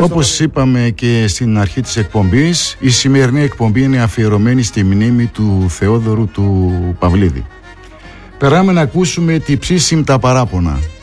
Όπως είπαμε και στην αρχή της εκπομπής, η σημερινή εκπομπή είναι αφιερωμένη στη μνήμη του Θεόδωρου του Παυλίδη. Περάμε να ακούσουμε τη ψήσιμτα παράπονα.